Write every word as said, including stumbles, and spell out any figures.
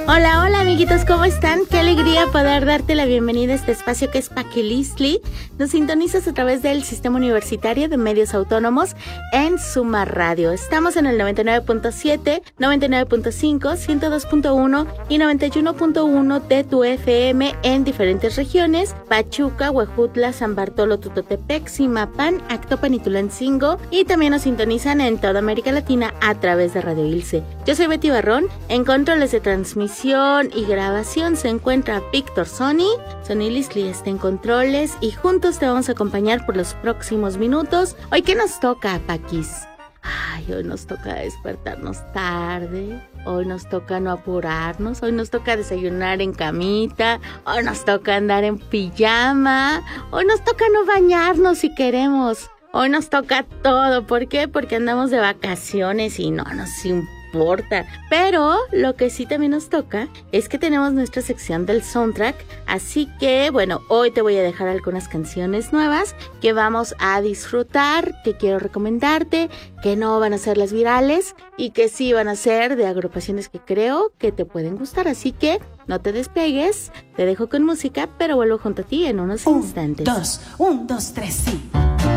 Hola, hola amiguitos, ¿cómo están? Qué alegría poder darte la bienvenida a este espacio que es Paquilistli. Nos sintonizas a través del Sistema Universitario de Medios Autónomos en Suma Radio. Estamos en el noventa y nueve punto siete, noventa y nueve punto cinco, ciento dos punto uno y noventa y uno punto uno de tu F M en diferentes regiones: Pachuca, Huejutla, San Bartolo, Tutotepec, Zimapán, Actopan y Tulancingo. Y también nos sintonizan en toda América Latina a través de Radio Ilse. Yo soy Betty Barrón. En controles de transmisión y grabación se encuentra Víctor Sony. Sony Lisli está en controles y juntos te vamos a acompañar por los próximos minutos. Hoy, ¿qué nos toca, Paquis? Ay, hoy nos toca despertarnos tarde, hoy nos toca no apurarnos, hoy nos toca desayunar en camita, hoy nos toca andar en pijama, hoy nos toca no bañarnos si queremos, hoy nos toca todo. ¿Por qué? Porque andamos de vacaciones y no nos importa. Importa. Pero lo que sí también nos toca es que tenemos nuestra sección del soundtrack, así que bueno, hoy te voy a dejar algunas canciones nuevas que vamos a disfrutar, que quiero recomendarte, que no van a ser las virales y que sí van a ser de agrupaciones que creo que te pueden gustar, así que no te despegues, te dejo con música, pero vuelvo junto a ti en unos un, instantes. Dos, un, dos, tres, sí.